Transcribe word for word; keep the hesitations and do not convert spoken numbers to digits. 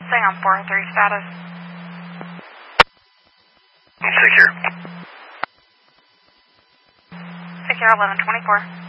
Staying on four oh three status. Secure. Secure eleven twenty-four.